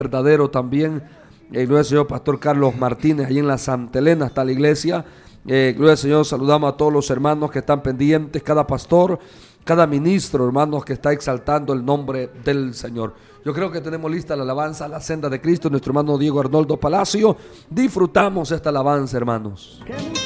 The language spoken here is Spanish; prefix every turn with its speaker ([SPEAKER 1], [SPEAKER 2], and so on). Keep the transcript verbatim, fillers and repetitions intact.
[SPEAKER 1] verdadero también. Eh, gloria al Señor, Pastor Carlos Martínez, ahí en la Santa Elena está la iglesia. Eh, gloria al Señor, saludamos a todos los hermanos que están pendientes, cada pastor, cada ministro, hermanos, que está exaltando el nombre del Señor. Yo creo que tenemos lista la alabanza a la senda de Cristo, nuestro hermano Diego Arnoldo Palacio. Disfrutamos esta alabanza, hermanos.